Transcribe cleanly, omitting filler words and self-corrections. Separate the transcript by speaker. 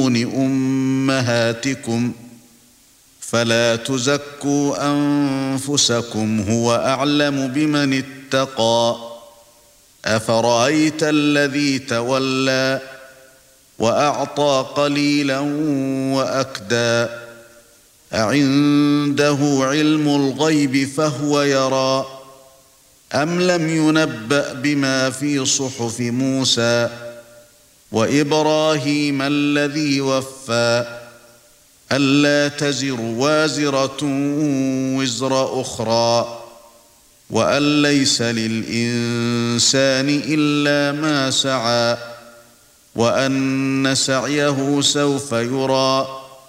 Speaker 1: أمهاتكم فلا تزكوا أنفسكم هو أعلم بمن اتقى أفرأيت الذي تولى وأعطى قليلا وأكدى أعنده علم الغيب فهو يرى أم لم ينبأ بما في صحف موسى وإبراهيم الذي وفى ألا تزر وازرة وزر أخرى وأن ليس للإنسان إلا ما سعى وأن سعيه سوف يرى